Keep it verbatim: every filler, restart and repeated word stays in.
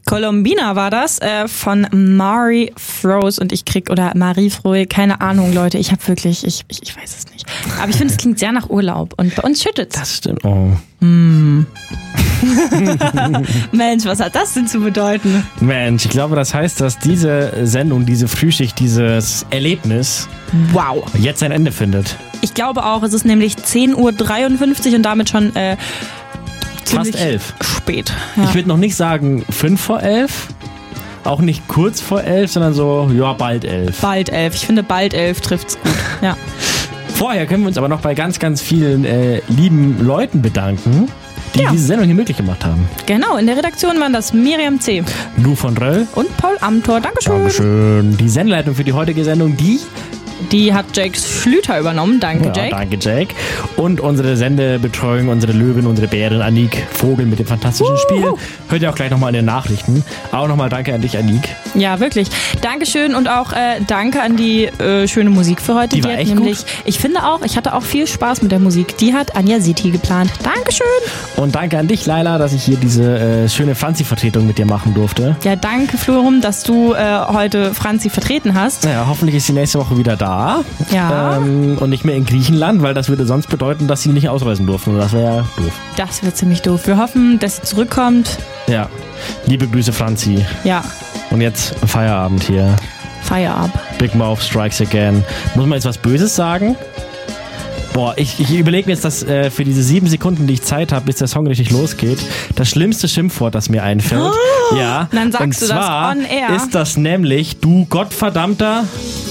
Colombina war das, äh, von Marie Froese und ich krieg, oder Marie Frohe, keine Ahnung, Leute, ich habe wirklich, ich, ich, ich weiß es nicht. Aber ich finde, es klingt sehr nach Urlaub und bei uns schüttet's. Das stimmt, oh. Hm. Mensch, was hat das denn zu bedeuten? Mensch, ich glaube, das heißt, dass diese Sendung, diese Frühschicht, dieses Erlebnis wow. jetzt ein Ende findet. Ich glaube auch, es ist nämlich zehn Uhr dreiundfünfzig und damit schon äh, fast elf. Spät. Ja. Ich würde noch nicht sagen fünf vor elf, auch nicht kurz vor elf, sondern so, ja, bald elf. Bald elf. Ich finde, bald elf trifft's gut. Ja. Vorher können wir uns aber noch bei ganz, ganz vielen äh, lieben Leuten bedanken, die ja. diese Sendung hier möglich gemacht haben. Genau, in der Redaktion waren das Miriam C. Lou von Röll und Paul Amthor. Dankeschön. Dankeschön. Die Sendeleitung für die heutige Sendung, die... Die hat Jake Schlüter übernommen. Danke, ja, Jake. Danke, Jake. Und unsere Sendebetreuung, unsere Löwin, unsere Bärin, Anik Vogel mit dem fantastischen Uhuhu. Spiel. Hört ihr auch gleich nochmal in den Nachrichten. Auch nochmal danke an dich, Anik. Ja, wirklich. Dankeschön und auch äh, danke an die äh, schöne Musik für heute. Die, die war hat echt nämlich, gut. Ich finde auch, ich hatte auch viel Spaß mit der Musik. Die hat Anja Siti geplant. Dankeschön. Und danke an dich, Laila, dass ich hier diese äh, schöne Franzi-Vertretung mit dir machen durfte. Ja, danke, Florum, dass du äh, heute Franzi vertreten hast. Ja, hoffentlich ist sie nächste Woche wieder da. Ja. Ähm, und nicht mehr in Griechenland, weil das würde sonst bedeuten, dass sie nicht ausreisen durften. Und das wäre ja doof. Das wäre ziemlich doof. Wir hoffen, dass sie zurückkommt. Ja. Liebe Grüße, Franzi. Ja. Und jetzt Feierabend hier. Feierabend. Big Mouth strikes again. Muss man jetzt was Böses sagen? Boah, ich, ich überlege mir jetzt, dass äh, für diese sieben Sekunden, die ich Zeit habe, bis der Song richtig losgeht, das schlimmste Schimpfwort, das mir einfällt. Oh, ja. dann sagst und du zwar das on air. Ist das nämlich, du gottverdammter...